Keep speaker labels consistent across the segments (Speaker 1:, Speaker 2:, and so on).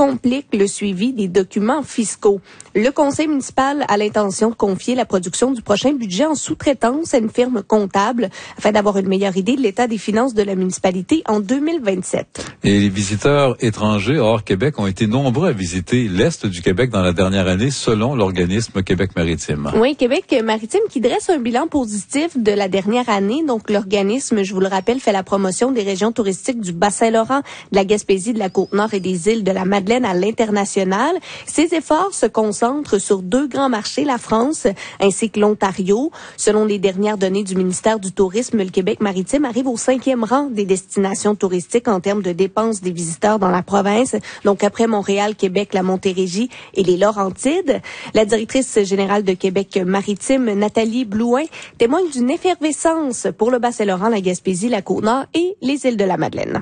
Speaker 1: complique le suivi des documents fiscaux. Le conseil municipal a l'intention de confier la production du prochain budget en sous-traitance à une firme comptable afin d'avoir une meilleure idée de l'état des finances de la municipalité en 2027.
Speaker 2: Et les visiteurs étrangers hors Québec ont été nombreux à visiter l'Est du Québec dans la dernière année, selon l'organisme Québec Maritime.
Speaker 1: Oui, Québec Maritime qui dresse un bilan positif de la dernière année. Donc, l'organisme, je vous le rappelle, fait la promotion des régions touristiques du Bas-Saint-Laurent, de la Gaspésie, de la Côte-Nord et des îles de la Madeleine à l'international. Ces efforts se concentrent sur 2 grands marchés, la France ainsi que l'Ontario. Selon les dernières données du ministère du Tourisme, le Québec Maritime arrive au 5e rang des destinations touristiques en termes de dépenses des visiteurs dans la province. Donc, après Montréal, Québec, la Montérégie et les Laurentides. La directrice générale de Québec Maritime, Nathalie Blouin, témoigne d'une effervescence pour le Bas-Saint-Laurent, la Gaspésie, la Côte-Nord et les îles de la Madeleine.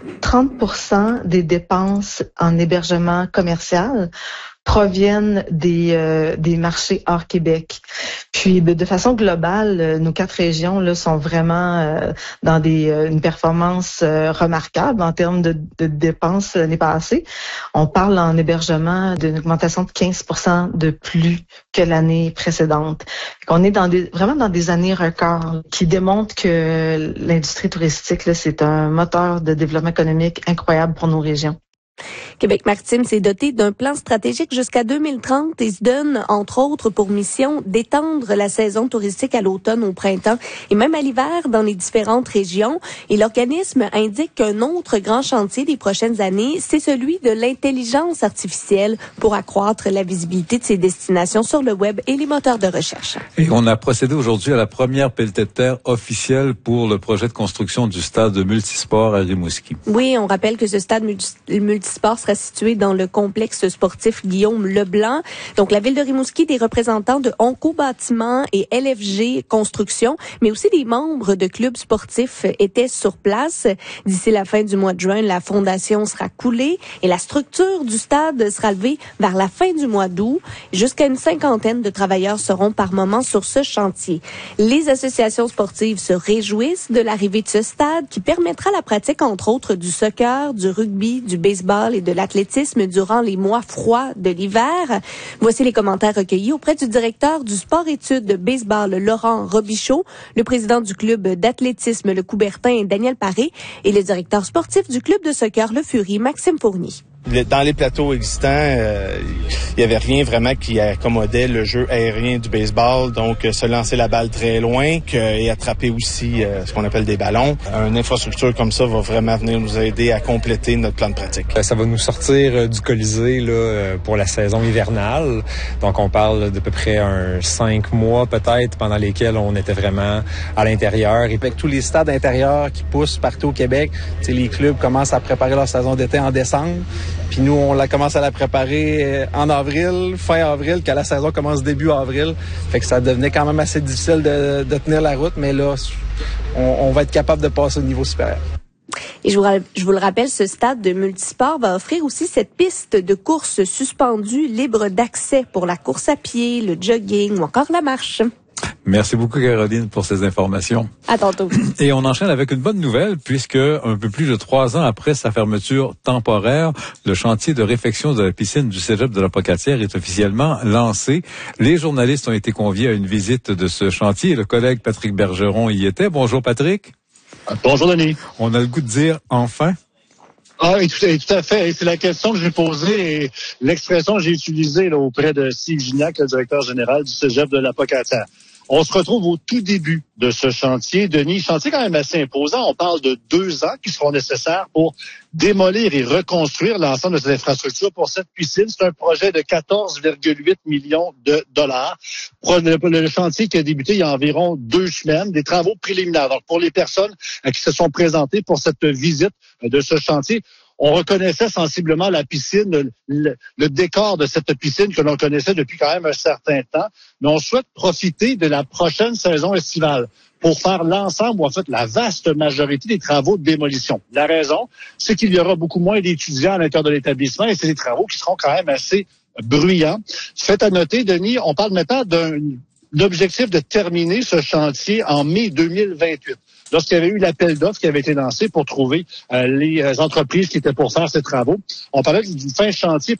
Speaker 3: 30% des dépenses en hébergement commercial proviennent des marchés hors Québec. Puis de façon globale, nos 4 régions là sont vraiment dans une performance remarquable en termes de dépenses l'année passée. On parle en hébergement d'une augmentation de 15% de plus que l'année précédente. On est vraiment dans des années records qui démontrent que l'industrie touristique là, c'est un moteur de développement économique incroyable pour nos régions.
Speaker 1: Québec Maritime s'est doté d'un plan stratégique jusqu'à 2030 et se donne, entre autres, pour mission d'étendre la saison touristique à l'automne, au printemps et même à l'hiver dans les différentes régions. Et l'organisme indique qu'un autre grand chantier des prochaines années, c'est celui de l'intelligence artificielle pour accroître la visibilité de ces destinations sur le web et les moteurs de recherche.
Speaker 2: Et on a procédé aujourd'hui à la première pelletée de terre officielle pour le projet de construction du stade multisport à Rimouski.
Speaker 1: Oui, on rappelle que ce stade multisport sera situé dans le complexe sportif Guillaume Leblanc. Donc, la ville de Rimouski, des représentants de Onco Bâtiment et LFG Construction, mais aussi des membres de clubs sportifs étaient sur place. D'ici la fin du mois de juin, la fondation sera coulée et la structure du stade sera levée vers la fin du mois d'août. Jusqu'à une 50aine de travailleurs seront par moment sur ce chantier. Les associations sportives se réjouissent de l'arrivée de ce stade qui permettra la pratique, entre autres, du soccer, du rugby, du baseball et de l'athlétisme durant les mois froids de l'hiver. Voici les commentaires recueillis auprès du directeur du sport-études de baseball, Laurent Robichaud, le président du club d'athlétisme, le Coubertin, Daniel Paré, et le directeur sportif du club de soccer, le Fury, Maxime Fournier.
Speaker 4: Dans les plateaux existants, il y avait rien vraiment qui accommodait le jeu aérien du baseball, donc se lancer la balle très loin et attraper aussi ce qu'on appelle des ballons. Une infrastructure comme ça va vraiment venir nous aider à compléter notre plan de pratique.
Speaker 5: Ça va nous sortir du Colisée là, pour la saison hivernale. Donc on parle d'à peu près 5 mois peut-être pendant lesquels on était vraiment à l'intérieur. Et avec tous les stades intérieurs qui poussent partout au Québec, les clubs commencent à préparer leur saison d'été en décembre. Puis nous, on commence à la préparer en avril, fin avril, quand la saison commence début avril. Fait que ça devenait quand même assez difficile de tenir la route, mais là, on va être capable de passer au niveau supérieur.
Speaker 1: Et je vous le rappelle, ce stade de multisport va offrir aussi cette piste de course suspendue libre d'accès pour la course à pied, le jogging ou encore la marche.
Speaker 2: Merci beaucoup, Caroline, pour ces informations.
Speaker 1: À tantôt.
Speaker 2: Et on enchaîne avec une bonne nouvelle, puisque un peu plus de 3 ans après sa fermeture temporaire, le chantier de réfection de la piscine du Cégep de la Pocatière est officiellement lancé. Les journalistes ont été conviés à une visite de ce chantier. Le collègue Patrick Bergeron y était. Bonjour, Patrick.
Speaker 6: Bonjour, Denis.
Speaker 2: On a le goût de dire « enfin ».
Speaker 6: Ah oui, tout à fait. Et c'est la question que j'ai posée et l'expression que j'ai utilisée là, auprès de Steve Gignac, le directeur général du Cégep de la Pocatière. On se retrouve au tout début de ce chantier, Denis. Chantier quand même assez imposant. On parle de 2 ans qui seront nécessaires pour démolir et reconstruire l'ensemble de cette infrastructure pour cette piscine. C'est un projet de 14,8 millions de dollars. Le chantier qui a débuté il y a environ 2 semaines, des travaux préliminaires. Donc, pour les personnes qui se sont présentées pour cette visite de ce chantier, on reconnaissait sensiblement la piscine, le décor de cette piscine que l'on connaissait depuis quand même un certain temps. Mais on souhaite profiter de la prochaine saison estivale pour faire l'ensemble, ou en fait la vaste majorité des travaux de démolition. La raison, c'est qu'il y aura beaucoup moins d'étudiants à l'intérieur de l'établissement et c'est des travaux qui seront quand même assez bruyants. Fait à noter, Denis, on parle maintenant d'un objectif de terminer ce chantier en mai 2028. Lorsqu'il y avait eu l'appel d'offres qui avait été lancé pour trouver les entreprises qui étaient pour faire ces travaux. On parlait d'une fin chantier